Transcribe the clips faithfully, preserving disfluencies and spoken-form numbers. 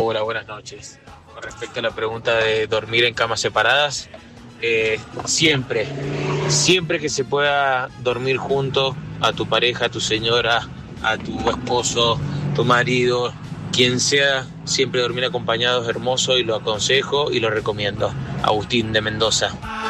hola, buenas noches. Con respecto a la pregunta de dormir en camas separadas, eh, siempre, siempre que se pueda dormir junto a tu pareja, a tu señora, a tu esposo, tu marido, quien sea, siempre dormir acompañado es hermoso y lo aconsejo y lo recomiendo. Agustín de Mendoza.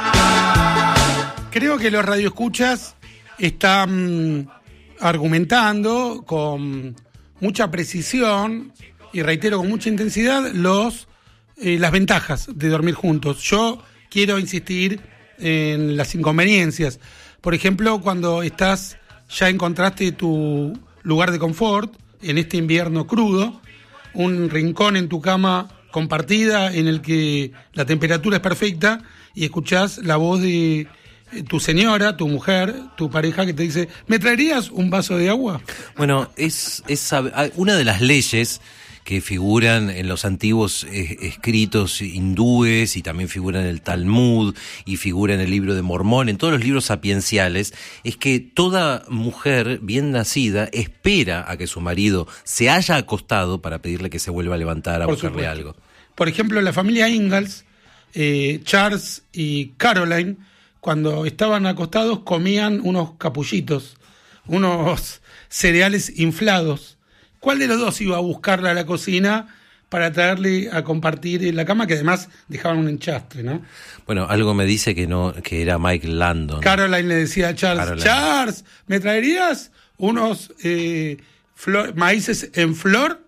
Creo que los radioescuchas están argumentando con mucha precisión y reitero con mucha intensidad los eh, las ventajas de dormir juntos. Yo quiero insistir en las inconveniencias. Por ejemplo, cuando estás ya encontraste tu lugar de confort en este invierno crudo, un rincón en tu cama compartida en el que la temperatura es perfecta y escuchás la voz de tu señora, tu mujer, tu pareja que te dice, ¿me traerías un vaso de agua? Bueno, es, es una de las leyes que figuran en los antiguos eh, escritos hindúes y también figura en el Talmud y figura en el libro de Mormón, en todos los libros sapienciales, es que toda mujer bien nacida espera a que su marido se haya acostado para pedirle que se vuelva a levantar a buscarle algo. Por ejemplo, la familia Ingalls, eh, Charles y Caroline, cuando estaban acostados comían unos capullitos, unos cereales inflados. ¿Cuál de los dos iba a buscarla a la cocina para traerle a compartir en la cama, que además dejaban un enchastre, ¿no? Bueno, algo me dice que no, que era Mike Landon. Caroline le decía a Charles, Caroline. Charles, ¿me traerías unos eh, flor, maíces en flor?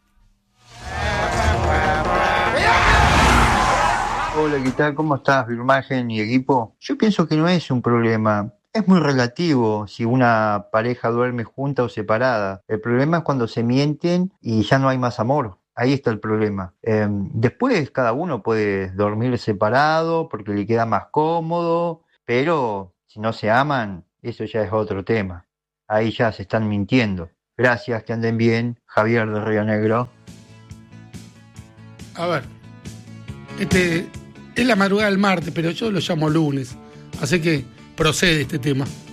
Hola, ¿qué tal? ¿Cómo estás, Virmagen y equipo? Yo pienso que no es un problema. Es muy relativo si una pareja duerme junta o separada. El problema es cuando se mienten y ya no hay más amor. Ahí está el problema. Eh, después cada uno puede dormir separado porque le queda más cómodo, pero si no se aman, eso ya es otro tema. Ahí ya se están mintiendo. Gracias, que anden bien. Javier de Río Negro. A ver, este es la madrugada del martes, pero yo lo llamo lunes. Así que procede este tema.